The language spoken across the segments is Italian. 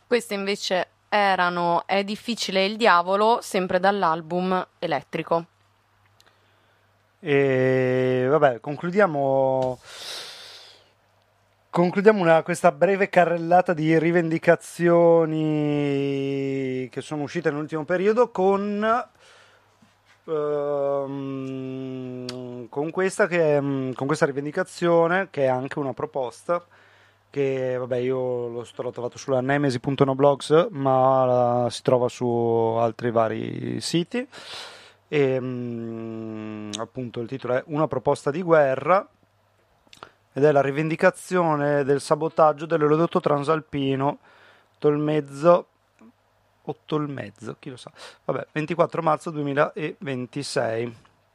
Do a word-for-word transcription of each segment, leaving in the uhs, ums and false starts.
Queste invece erano È difficile il diavolo, sempre dall'album Elettrico. E vabbè, concludiamo concludiamo una- questa breve carrellata di rivendicazioni che sono uscite nell'ultimo periodo con ehm, con questa che è, mm, con questa rivendicazione che è anche una proposta che vabbè io l'ho, l'ho trovato sulla nemesi punto no blogs, ma la- si trova su altri vari siti. E mm, appunto il titolo è Una proposta di guerra ed è la rivendicazione del sabotaggio dell'oleodotto transalpino Tolmezzo o Tolmezzo, chi lo sa. Vabbè, ventiquattro marzo duemilaventisei.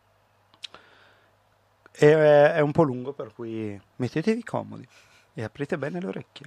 E è, è un po' lungo, per cui mettetevi comodi e aprite bene le orecchie.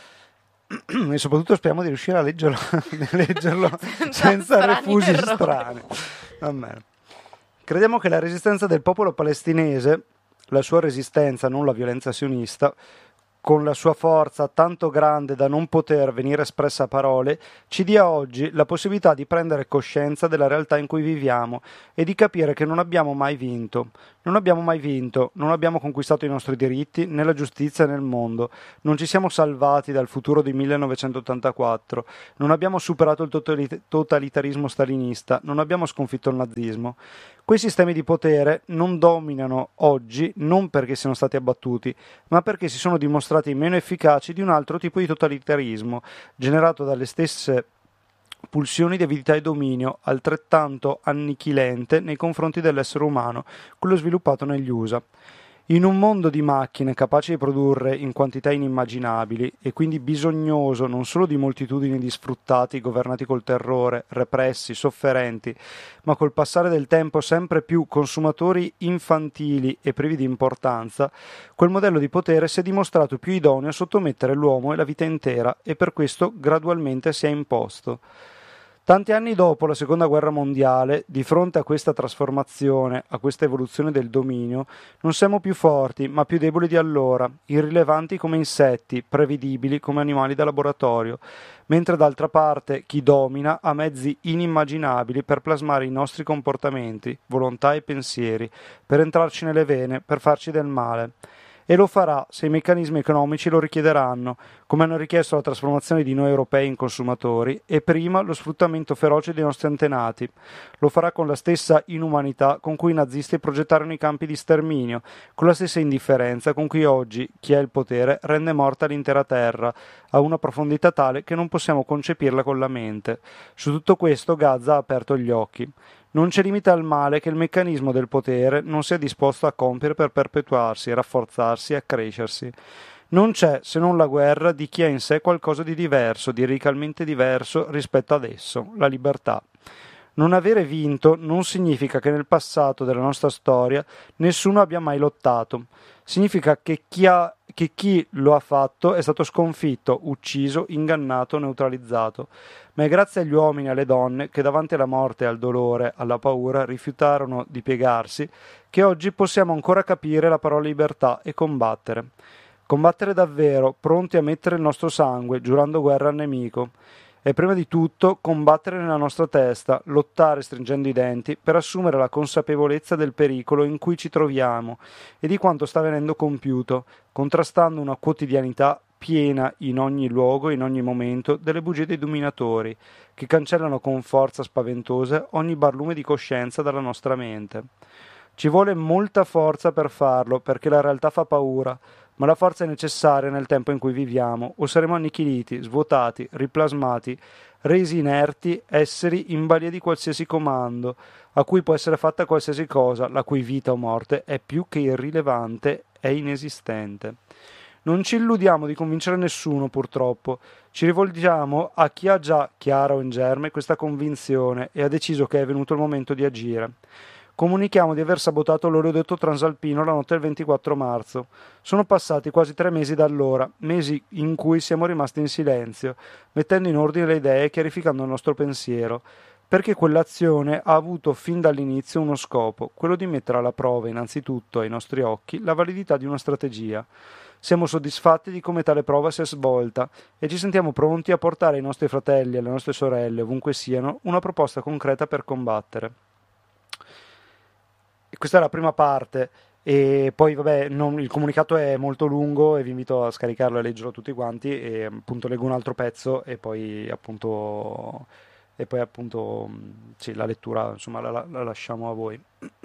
E soprattutto speriamo di riuscire a leggerlo, di leggerlo Senza senza strani refusi errori. strani. Va bene. Crediamo che la resistenza del popolo palestinese, la sua resistenza, non la violenza sionista, con la sua forza tanto grande da non poter venire espressa a parole, ci dia oggi la possibilità di prendere coscienza della realtà in cui viviamo e di capire che non abbiamo mai vinto. Non abbiamo mai vinto, non abbiamo conquistato i nostri diritti, né la giustizia nel mondo, non ci siamo salvati dal futuro di millenovecentottantaquattro, non abbiamo superato il totalit- totalitarismo stalinista, non abbiamo sconfitto il nazismo. Quei sistemi di potere non dominano oggi non perché siano stati abbattuti, ma perché si sono dimostrati meno efficaci di un altro tipo di totalitarismo, generato dalle stesse pulsioni di avidità e dominio, altrettanto annichilente nei confronti dell'essere umano, quello sviluppato negli U S A. In un mondo di macchine capaci di produrre in quantità inimmaginabili e quindi bisognoso non solo di moltitudini di sfruttati governati col terrore, repressi, sofferenti, ma col passare del tempo sempre più consumatori infantili e privi di importanza, quel modello di potere si è dimostrato più idoneo a sottomettere l'uomo e la vita intera e per questo gradualmente si è imposto. Tanti anni dopo la Seconda Guerra Mondiale, di fronte a questa trasformazione, a questa evoluzione del dominio, non siamo più forti, ma più deboli di allora, irrilevanti come insetti, prevedibili come animali da laboratorio, mentre d'altra parte chi domina ha mezzi inimmaginabili per plasmare i nostri comportamenti, volontà e pensieri, per entrarci nelle vene, per farci del male. E lo farà se i meccanismi economici lo richiederanno, come hanno richiesto la trasformazione di noi europei in consumatori e prima lo sfruttamento feroce dei nostri antenati. Lo farà con la stessa inumanità con cui i nazisti progettarono i campi di sterminio, con la stessa indifferenza con cui oggi chi ha il potere rende morta l'intera terra, a una profondità tale che non possiamo concepirla con la mente. Su tutto questo Gaza ha aperto gli occhi. Non c'è limite al male che il meccanismo del potere non sia disposto a compiere per perpetuarsi, rafforzarsi e accrescersi. Non c'è, se non la guerra, di chi ha in sé qualcosa di diverso, di radicalmente diverso rispetto ad esso, la libertà. Non avere vinto non significa che nel passato della nostra storia nessuno abbia mai lottato. Significa che chi, ha, che chi lo ha fatto è stato sconfitto, ucciso, ingannato, neutralizzato. Ma è grazie agli uomini e alle donne che davanti alla morte, al dolore, alla paura rifiutarono di piegarsi, che oggi possiamo ancora capire la parola libertà e combattere. Combattere davvero, pronti a mettere il nostro sangue, giurando guerra al nemico. E prima di tutto combattere nella nostra testa, lottare stringendo i denti per assumere la consapevolezza del pericolo in cui ci troviamo e di quanto sta venendo compiuto, contrastando una quotidianità piena in ogni luogo e in ogni momento delle bugie dei dominatori, che cancellano con forza spaventosa ogni barlume di coscienza dalla nostra mente. Ci vuole molta forza per farlo, perché la realtà fa paura, ma la forza è necessaria nel tempo in cui viviamo, o saremo annichiliti, svuotati, riplasmati, resi inerti, esseri in balia di qualsiasi comando, a cui può essere fatta qualsiasi cosa, la cui vita o morte è più che irrilevante, è inesistente. Non ci illudiamo di convincere nessuno, purtroppo. Ci rivolgiamo a chi ha già chiara o in germe questa convinzione e ha deciso che è venuto il momento di agire. Comunichiamo di aver sabotato l'oleodotto transalpino la notte del ventiquattro marzo. Sono passati quasi tre mesi da allora, mesi in cui siamo rimasti in silenzio, mettendo in ordine le idee e chiarificando il nostro pensiero. perché quell'azione ha avuto fin dall'inizio uno scopo, quello di mettere alla prova innanzitutto ai nostri occhi la validità di una strategia. Siamo soddisfatti di come tale prova si è svolta e ci sentiamo pronti a portare ai nostri fratelli e alle nostre sorelle, ovunque siano, una proposta concreta per combattere. E questa è la prima parte. E poi vabbè, non, il comunicato è molto lungo e vi invito a scaricarlo e leggerlo tutti quanti, e appunto leggo un altro pezzo e poi appunto e poi appunto sì, la lettura insomma la, la lasciamo a voi.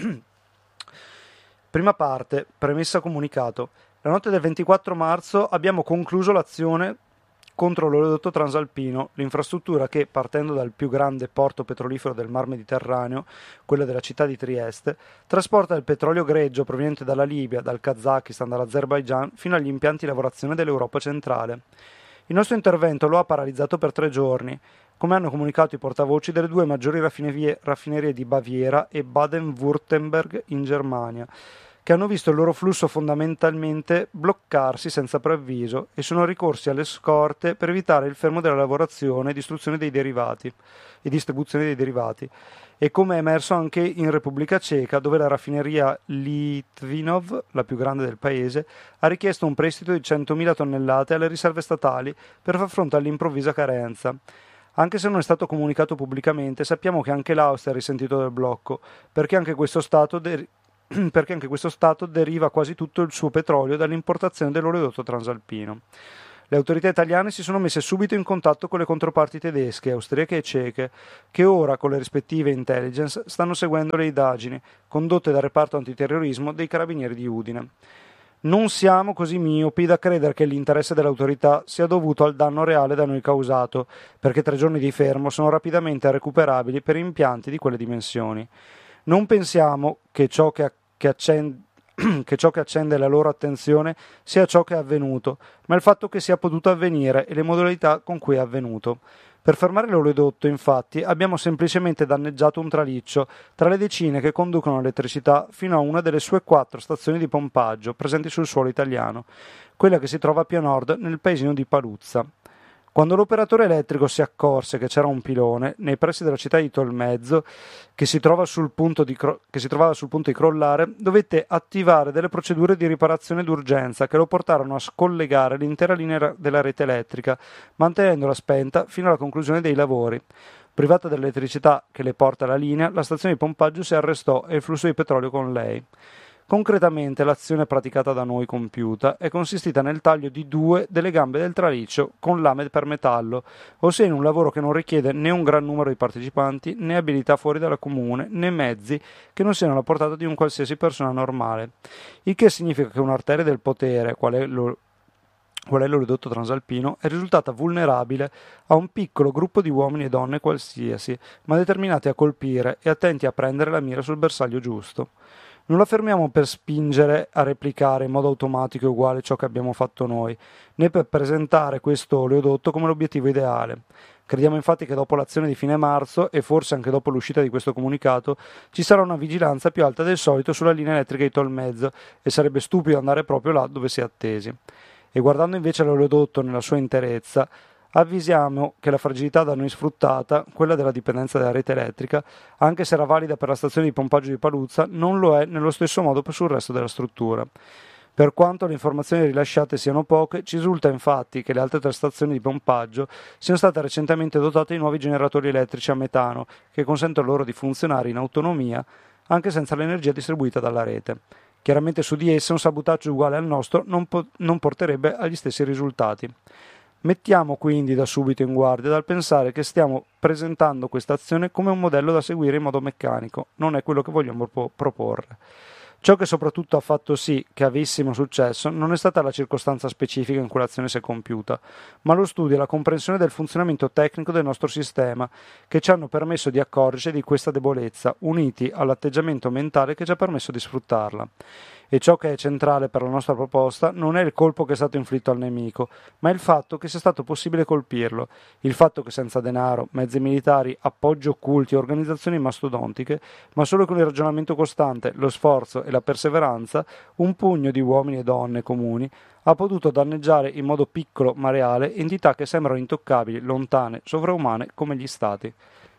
Prima parte, premessa comunicato. La notte del ventiquattro marzo abbiamo concluso l'azione contro l'oleodotto transalpino, l'infrastruttura che, partendo dal più grande porto petrolifero del Mar Mediterraneo, quello della città di Trieste, trasporta il petrolio greggio proveniente dalla Libia, dal Kazakistan, dall'Azerbaigian, fino agli impianti di lavorazione dell'Europa centrale. Il nostro intervento lo ha paralizzato per tre giorni, come hanno comunicato i portavoci delle due maggiori raffinerie, raffinerie di Baviera e Baden-Württemberg in Germania, che hanno visto il loro flusso fondamentalmente bloccarsi senza preavviso e sono ricorsi alle scorte per evitare il fermo della lavorazione e distruzione dei derivati e distribuzione dei derivati. E come è emerso anche in Repubblica Ceca, dove la raffineria Litvinov, la più grande del paese, ha richiesto un prestito di centomila tonnellate alle riserve statali per far fronte all'improvvisa carenza. Anche se non è stato comunicato pubblicamente, sappiamo che anche l'Austria ha risentito del blocco, perché anche questo Stato de- perché anche questo Stato deriva quasi tutto il suo petrolio dall'importazione dell'oleodotto transalpino. Le autorità italiane si sono messe subito in contatto con le controparti tedesche, austriache e ceche, che ora, con le rispettive intelligence, stanno seguendo le indagini condotte dal reparto antiterrorismo dei carabinieri di Udine. Non siamo così miopi da credere che l'interesse dell'autorità sia dovuto al danno reale da noi causato, perché tre giorni di fermo sono rapidamente recuperabili per impianti di quelle dimensioni. Non pensiamo che ciò che, che, accende, che ciò che accende la loro attenzione sia ciò che è avvenuto, ma il fatto che sia potuto avvenire e le modalità con cui è avvenuto. Per fermare l'oleodotto, infatti, abbiamo semplicemente danneggiato un traliccio tra le decine che conducono l'elettricità fino a una delle sue quattro stazioni di pompaggio presenti sul suolo italiano, quella che si trova più a nord nel paesino di Paluzza. Quando l'operatore elettrico si accorse che c'era un pilone nei pressi della città di Tolmezzo che si, trova sul punto di cro- che si trovava sul punto di crollare, dovette attivare delle procedure di riparazione d'urgenza che lo portarono a scollegare l'intera linea della rete elettrica, mantenendola spenta fino alla conclusione dei lavori. Privata dell'elettricità che le porta la linea, la stazione di pompaggio si arrestò e il flusso di petrolio con lei. Concretamente l'azione praticata da noi compiuta è consistita nel taglio di due delle gambe del traliccio con lame per metallo, ossia in un lavoro che non richiede né un gran numero di partecipanti, né abilità fuori dalla comune, né mezzi che non siano alla portata di un qualsiasi persona normale. Il che significa che un'arteria del potere, qual è lo qual è l'oleodotto transalpino, è risultata vulnerabile a un piccolo gruppo di uomini e donne qualsiasi, ma determinati a colpire e attenti a prendere la mira sul bersaglio giusto. Non la fermiamo per spingere a replicare in modo automatico e uguale ciò che abbiamo fatto noi, né per presentare questo oleodotto come l'obiettivo ideale. Crediamo infatti che dopo l'azione di fine marzo, e forse anche dopo l'uscita di questo comunicato, ci sarà una vigilanza più alta del solito sulla linea elettrica di Tolmezzo, e sarebbe stupido andare proprio là dove si è attesi. E guardando invece l'oleodotto nella sua interezza, avvisiamo che la fragilità da noi sfruttata, quella della dipendenza dalla rete elettrica, anche se era valida per la stazione di pompaggio di Paluzza, non lo è nello stesso modo sul resto della struttura. Per quanto le informazioni rilasciate siano poche, ci risulta infatti che le altre tre stazioni di pompaggio siano state recentemente dotate di nuovi generatori elettrici a metano che consentono loro di funzionare in autonomia anche senza l'energia distribuita dalla rete. Chiaramente su di esse un sabotaggio uguale al nostro non, po- non porterebbe agli stessi risultati. Mettiamo quindi da subito in guardia dal pensare che stiamo presentando questa azione come un modello da seguire in modo meccanico, non è quello che vogliamo pro- proporre. Ciò che soprattutto ha fatto sì che avessimo successo non è stata la circostanza specifica in cui l'azione si è compiuta, ma lo studio e la comprensione del funzionamento tecnico del nostro sistema, che ci hanno permesso di accorgerci di questa debolezza, uniti all'atteggiamento mentale che ci ha permesso di sfruttarla. E ciò che è centrale per la nostra proposta non è il colpo che è stato inflitto al nemico, ma il fatto che sia stato possibile colpirlo, il fatto che senza denaro, mezzi militari, appoggi occulti e organizzazioni mastodontiche, ma solo con il ragionamento costante, lo sforzo e la perseveranza, un pugno di uomini e donne comuni ha potuto danneggiare in modo piccolo ma reale entità che sembrano intoccabili, lontane, sovraumane come gli stati.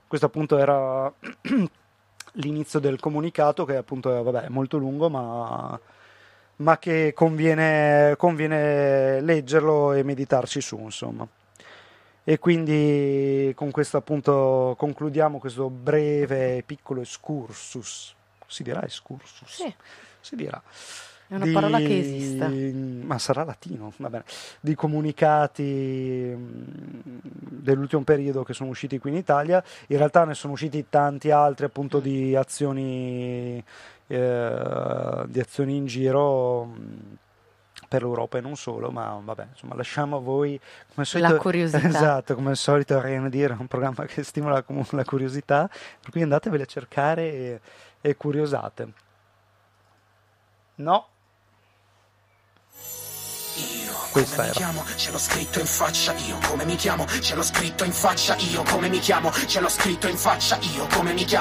Questo appunto era l'inizio del comunicato, che appunto vabbè, è molto lungo, ma, ma che conviene, conviene leggerlo e meditarci su, insomma. E quindi con questo appunto concludiamo questo breve piccolo excursus. Si dirà excursus? Sì. Si dirà. È una Di... parola che esiste. Ma sarà latino, va bene. Di comunicati dell'ultimo periodo che sono usciti qui in Italia. In realtà ne sono usciti tanti altri appunto di azioni, eh, di azioni in giro per l'Europa e non solo, ma vabbè, insomma, lasciamo a voi come al solito, la curiosità. Esatto, come al solito dire, è un programma che stimola comunque la curiosità, per cui andatevele a cercare e, e curiosate. No? Io Questa come mi era. chiamo, ce l'ho scritto in faccia. Io come mi chiamo, ce l'ho scritto in faccia. Io come mi chiamo, ce l'ho scritto in faccia. Io come mi chiamo.